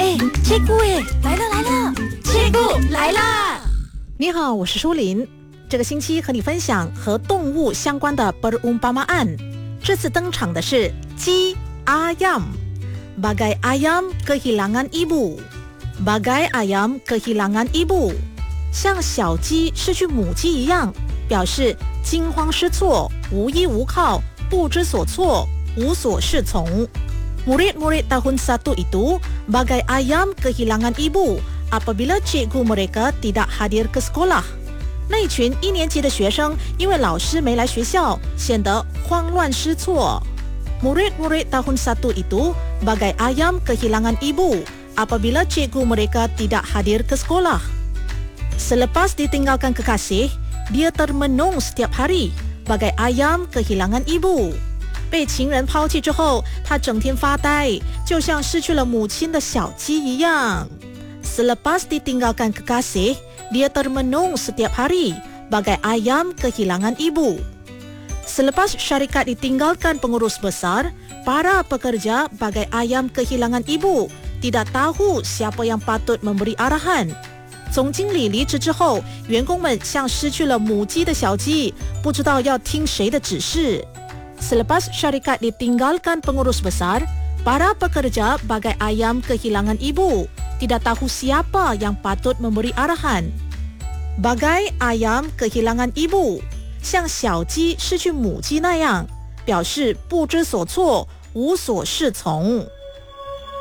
Cikgu来了， Cikgu来啦！ 你好，我是舒林。这个星期和你分享和动物相关的 perumpamaan。这次登场的是鸡 ayam。Bagai ayam kehilangan ibu。Bagai ayam kehilangan ibu。像小鸡失去母鸡一样，表示惊慌失措、无依无靠、不知所措、无所适从。Murid-murid tahun 1 itu bagai ayam kehilangan ibu apabila cikgu mereka tidak hadir ke sekolah。那群1年级的学生因为老师没来学校，显得慌乱失措。Murid-murid tahun 1 itu bagai ayam kehilangan ibu apabila cikgu mereka tidak hadir ke sekolah。Selepas ditinggalkan kekasih, dia termenung setiap hari bagai ayam kehilangan ibu。被情人抛弃之后，他整天发呆，就像失去了母亲的小鸡一样。Selepas ditinggalkan kekasih, dia termenung setiap hari bagai ayam kehilangan ibu. Selepas syarikat ditinggalkan pengurus besar, para pekerja bagai ayam kehilangan ibu, tidak tahu siapa yang patut memberi arahan。总经理离职之后，员工们像失去了母鸡的小鸡，不知道要听谁的指示。Selepas syarikat ditinggalkan pengurus besar, para pekerja bagai ayam kehilangan ibu, tidak tahu siapa yang patut memberi arahan. Bagai ayam kehilangan ibu， 像小鸡失去母鸡那样，表示不知所措、无所适从。